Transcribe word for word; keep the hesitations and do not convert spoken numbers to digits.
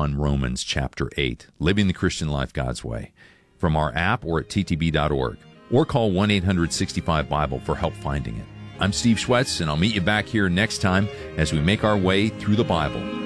on Romans chapter eight, Living the Christian Life God's Way, from our app or at t t b dot org, or call one eight hundred sixty-five Bible for help finding it. I'm Steve Schwetz, and I'll meet you back here next time as we make our way through the Bible.